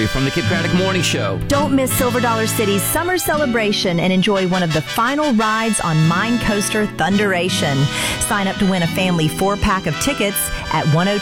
From the Kip Craddock Morning Show. Don't miss Silver Dollar City's summer celebration and enjoy one of the final rides on Mine Coaster Thunderation. Sign up to win a family 4-pack of tickets at 102